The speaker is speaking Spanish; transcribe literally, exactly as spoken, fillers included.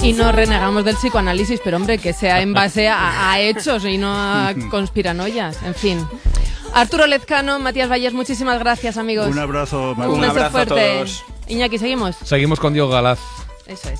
Y no renegamos del psicoanálisis, pero hombre, que sea en base a, a hechos y no a conspiranoias, en fin. Arturo Lezcano, Matías Vallés, muchísimas gracias, amigos. Un abrazo, Un, Un beso abrazo fuerte. a todos. Iñaki, ¿seguimos? Seguimos con Diego Galaz. Eso es.